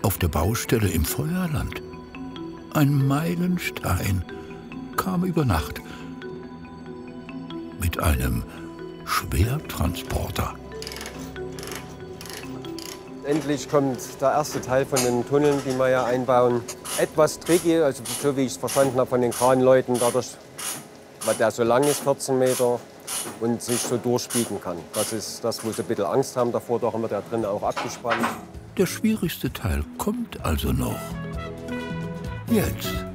auf der Baustelle im Feuerland. Ein Meilenstein kam über Nacht mit einem Schwertransporter. Endlich kommt der erste Teil von den Tunneln, die wir ja einbauen. Etwas tricky, also so wie ich es verstanden habe von den Kranleuten, dadurch, weil der so lang ist, 14 Meter, und sich so durchbiegen kann. Das ist das, wo sie ein bisschen Angst haben davor, da haben wir da drin auch abgespannt. Der schwierigste Teil kommt also noch. Jetzt.